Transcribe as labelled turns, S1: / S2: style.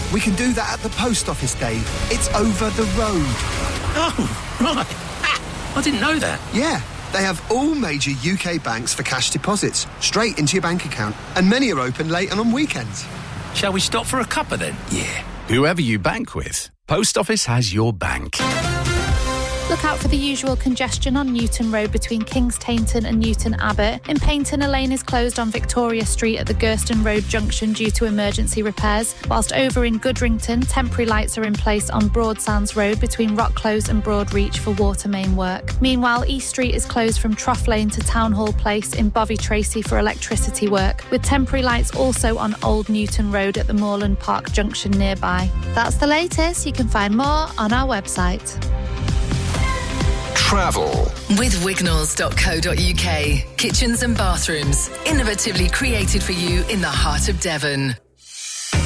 S1: We can do that at the post office, Dave. It's over the road.
S2: Oh, right. I didn't know that.
S1: Yeah. They have all major UK banks for cash deposits, straight into your bank account. And many are open late and on weekends.
S2: Shall we stop for a cuppa then?
S3: Yeah. Whoever you bank with, Post Office has your bank.
S4: Look out for the usual congestion on Newton Road between Kings Tainton and Newton Abbot. In Paynton, a lane is closed on Victoria Street at the Gurston Road junction due to emergency repairs, whilst over in Goodrington, temporary lights are in place on Broadsands Road between Rockclose and Broadreach for water main work. Meanwhile, East Street is closed from Trough Lane to Town Hall Place in Bovey Tracy for electricity work, with temporary lights also on Old Newton Road at the Moorland Park junction nearby. That's the latest. You can find more on our website.
S5: Travel
S6: with Wignalls.co.uk. Kitchens and bathrooms, innovatively created for you in the heart of Devon.